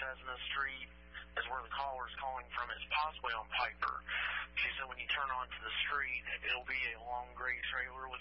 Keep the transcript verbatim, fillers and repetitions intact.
has in the street is where the caller's calling from. It's possibly on Piper. She said when you turn onto the street, it'll be a long gray trailer with